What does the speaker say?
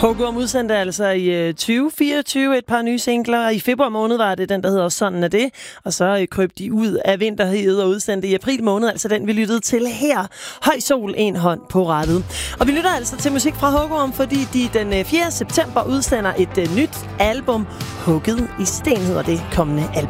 Hågum udsendte altså i 2024 et par nye singler. I februar måned var det den, der hedder Sådan er det. Og så krøb de ud af vinterhedet og udsendte i april måned, altså den, vi lyttede til her. Høj sol, en hånd på rattet. Og vi lytter altså til musik fra Hågum, fordi de den 4. september udsender et nyt album. Hugget i sten hedder det kommende album.